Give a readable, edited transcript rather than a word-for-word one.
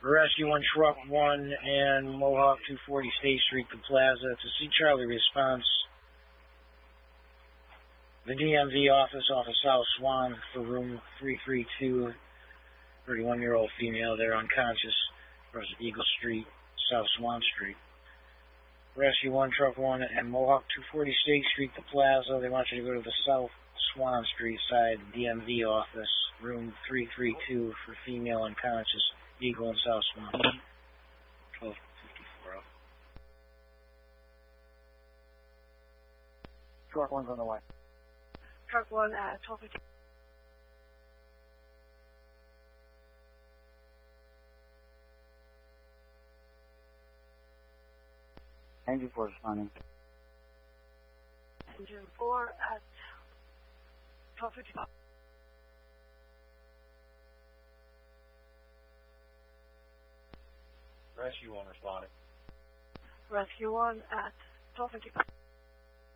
Rescue 1, Truck 1, and Mohawk 240 State Street, the Plaza. To see Charlie response, the DMV office off of South Swan for room 332. 31-year-old female there unconscious. Across Eagle Street, South Swan Street. Rescue 1, Truck 1, and Mohawk 240 State Street, the Plaza. They want you to go to the South Swan Street side DMV office, room 332 for female unconscious. Eagle and South Swan. 1254 up. Truck 1's on the way. Truck 1 at 1250. Engine 4 responding. Engine 4 at 1255. Rescue 1 responding. Rescue 1 at 1255.